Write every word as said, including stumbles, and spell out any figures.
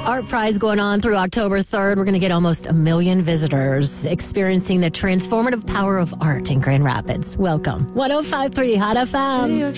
Art Prize going on through October third. We're going to get almost a million visitors experiencing the transformative power of art in Grand Rapids. Welcome. one oh five point three Hot F M.